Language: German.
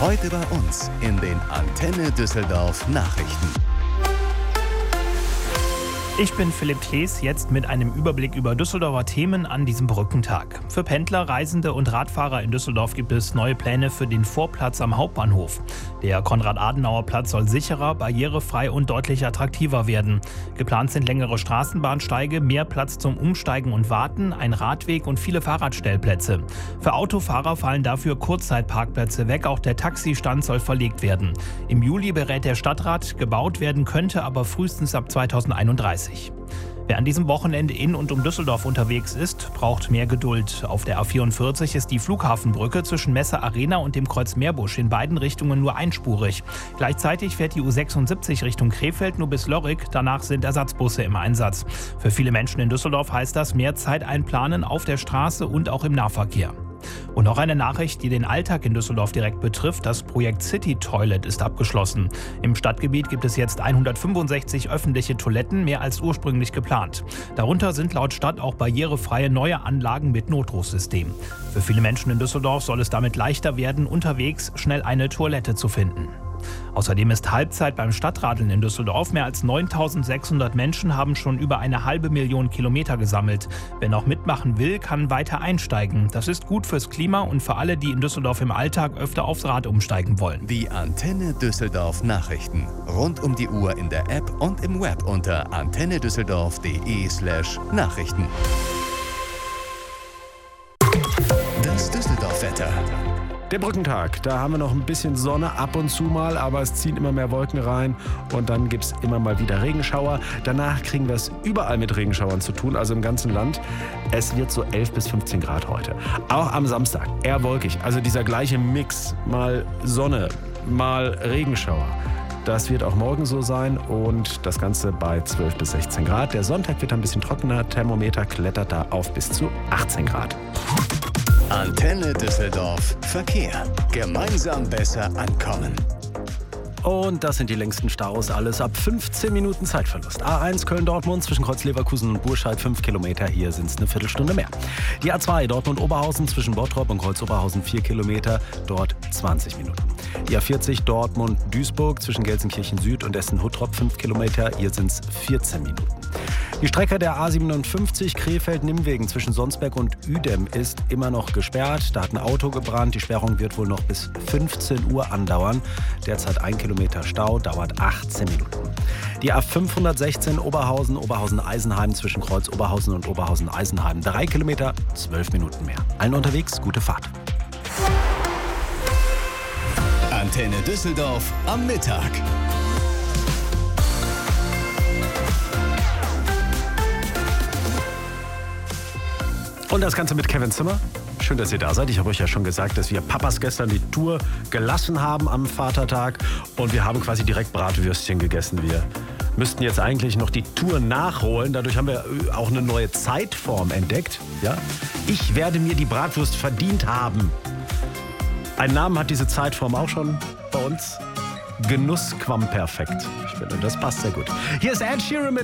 Heute bei uns in den Antenne Düsseldorf Nachrichten. Ich bin Philipp Klees, jetzt mit einem Überblick über Düsseldorfer Themen an diesem Brückentag. Für Pendler, Reisende und Radfahrer in Düsseldorf gibt es neue Pläne für den Vorplatz am Hauptbahnhof. Der Konrad-Adenauer-Platz soll sicherer, barrierefrei und deutlich attraktiver werden. Geplant sind längere Straßenbahnsteige, mehr Platz zum Umsteigen und Warten, ein Radweg und viele Fahrradstellplätze. Für Autofahrer fallen dafür Kurzzeitparkplätze weg, auch der Taxistand soll verlegt werden. Im Juli berät der Stadtrat, gebaut werden könnte aber frühestens ab 2031. Wer an diesem Wochenende in und um Düsseldorf unterwegs ist, braucht mehr Geduld. Auf der A44 ist die Flughafenbrücke zwischen Messe Arena und dem Kreuz Meerbusch in beiden Richtungen nur einspurig. Gleichzeitig fährt die U76 Richtung Krefeld nur bis Lörrick, danach sind Ersatzbusse im Einsatz. Für viele Menschen in Düsseldorf heißt das mehr Zeit einplanen auf der Straße und auch im Nahverkehr. Und noch eine Nachricht, die den Alltag in Düsseldorf direkt betrifft. Das Projekt City Toilet ist abgeschlossen. Im Stadtgebiet gibt es jetzt 165 öffentliche Toiletten, mehr als ursprünglich geplant. Darunter sind laut Stadt auch barrierefreie neue Anlagen mit Notrufsystem. Für viele Menschen in Düsseldorf soll es damit leichter werden, unterwegs schnell eine Toilette zu finden. Außerdem ist Halbzeit beim Stadtradeln in Düsseldorf. Mehr als 9.600 Menschen haben schon über 500.000 Kilometer gesammelt. Wer noch mitmachen will, kann weiter einsteigen. Das ist gut fürs Klima und für alle, die in Düsseldorf im Alltag öfter aufs Rad umsteigen wollen. Die Antenne Düsseldorf Nachrichten. Rund um die Uhr in der App und im Web unter antennedüsseldorf.de/Nachrichten. Das Düsseldorf-Wetter. Der Brückentag, da haben wir noch ein bisschen Sonne ab und zu mal, aber es ziehen immer mehr Wolken rein und dann gibt es immer mal wieder Regenschauer. Danach kriegen wir es überall mit Regenschauern zu tun, also im ganzen Land. Es wird so 11 bis 15 Grad heute. Auch am Samstag eher wolkig, also dieser gleiche Mix, mal Sonne, mal Regenschauer. Das wird auch morgen so sein und das Ganze bei 12 bis 16 Grad. Der Sonntag wird ein bisschen trockener, Thermometer klettert da auf bis zu 18 Grad. Antenne Düsseldorf Verkehr. Gemeinsam besser ankommen. Und das sind die längsten Staus, alles ab 15 Minuten Zeitverlust. A1 Köln-Dortmund zwischen Kreuz Leverkusen und Burscheid 5 Kilometer, hier sind es eine Viertelstunde mehr. Die A2 Dortmund-Oberhausen zwischen Bottrop und Kreuz-Oberhausen 4 Kilometer, dort 20 Minuten. Die A40 Dortmund-Duisburg zwischen Gelsenkirchen Süd und Essen-Huttrop 5 Kilometer, hier sind es 14 Minuten. Die Strecke der A57 Krefeld-Nimmwegen zwischen Sonsberg und Uedem ist immer noch gesperrt. Da hat ein Auto gebrannt. Die Sperrung wird wohl noch bis 15 Uhr andauern. Derzeit 1 Kilometer Stau, dauert 18 Minuten. Die A516 Oberhausen, Oberhausen-Eisenheim zwischen Kreuz Oberhausen und Oberhausen-Eisenheim 3 Kilometer, 12 Minuten mehr. Allen unterwegs, gute Fahrt. Antenne Düsseldorf am Mittag. Und das Ganze mit Kevin Zimmer. Schön, dass ihr da seid. Ich habe euch ja schon gesagt, dass wir Papas gestern die Tour gelassen haben am Vatertag. Und wir haben quasi direkt Bratwürstchen gegessen. Wir müssten jetzt eigentlich noch die Tour nachholen. Dadurch haben wir auch eine neue Zeitform entdeckt. Ja? Ich werde mir die Bratwurst verdient haben. Einen Namen hat diese Zeitform auch schon bei uns. Genussquamperfekt. Ich finde, das passt sehr gut. Hier ist Ed Sheeran mit